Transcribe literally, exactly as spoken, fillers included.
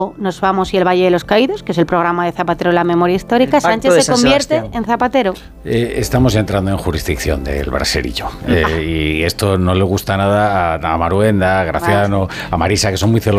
Nos vamos y el Valle de los Caídos, que es el programa de Zapatero en la memoria histórica. Sánchez se convierte Sebastián. en Zapatero. Eh, estamos entrando en jurisdicción del braserillo. Eh, y esto no le gusta nada a, a Maruenda, a Graciano, a Marisa, que son muy celosos